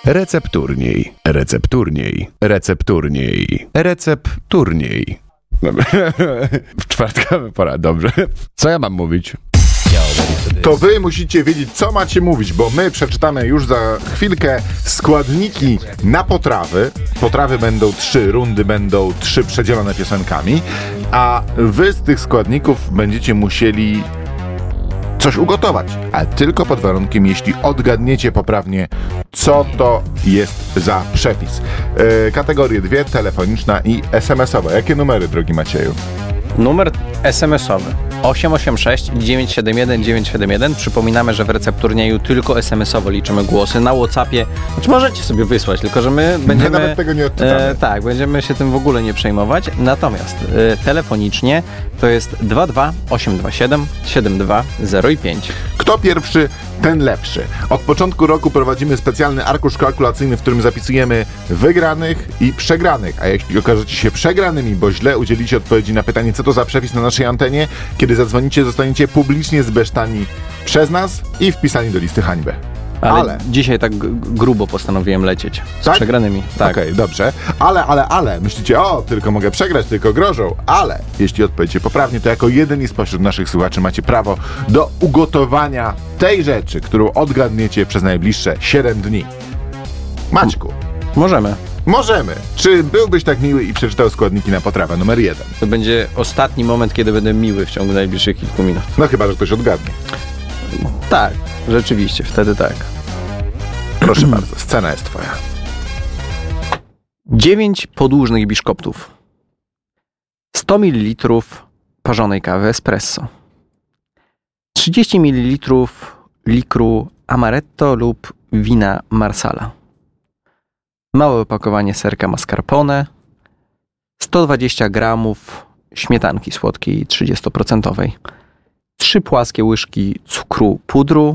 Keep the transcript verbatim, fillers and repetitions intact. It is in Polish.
Recepturniej, recepturniej, recepturniej, recepturniej. W czwartkowy pora, dobrze. Co ja mam mówić? To wy musicie wiedzieć, co macie mówić, bo my przeczytamy już za chwilkę składniki na potrawy. Potrawy będą trzy, rundy będą trzy przedzielone piosenkami, a wy z tych składników będziecie musieli coś ugotować, ale tylko pod warunkiem, jeśli odgadniecie poprawnie, co to jest za przepis. Yy, kategorie dwie, telefoniczna i es em esowa. Jakie numery, drogi Macieju? Numer es em esowy osiem osiem sześć dziewięć siedem jeden dziewięć siedem jeden. Przypominamy, że w recepturnieju tylko es em esowo liczymy głosy. Na WhatsAppie, znaczy możecie sobie wysłać, tylko że my będziemy... My nawet tego nie odczytamy. E, tak, będziemy się tym w ogóle nie przejmować. Natomiast e, telefonicznie to jest dwa dwa osiem dwa siedem siedem dwa zero pięć. Kto pierwszy, ten lepszy. Od początku roku prowadzimy specjalny arkusz kalkulacyjny, w którym zapisujemy wygranych i przegranych. A jeśli okażecie się przegranymi, bo źle udzielicie odpowiedzi na pytanie, co to za przepis na naszej antenie, kiedy zadzwonicie, zostaniecie publicznie zbesztani przez nas i wpisani do listy hańby. Ale, ale dzisiaj tak g- grubo postanowiłem lecieć z tak? przegranymi. Tak. Okej, okay, dobrze. Ale, ale, ale, myślicie, o, tylko mogę przegrać, tylko grożą. Ale, jeśli odpowiecie poprawnie, to jako jedyni spośród naszych słuchaczy macie prawo do ugotowania tej rzeczy, którą odgadniecie przez najbliższe siedem dni. Maćku. Możemy. Możemy. Czy byłbyś tak miły i przeczytał składniki na potrawę numer jeden? To będzie ostatni moment, kiedy będę miły w ciągu najbliższych kilku minut. No chyba, że ktoś odgadnie. Tak, rzeczywiście, wtedy tak. Proszę bardzo, scena jest twoja. dziewięć podłużnych biszkoptów. sto mililitrów parzonej kawy espresso. trzydzieści mililitrów likru amaretto lub wina marsala. Małe opakowanie serka mascarpone. sto dwadzieścia gramów śmietanki słodkiej trzydziestoprocentowej. trzy płaskie łyżki cukru pudru.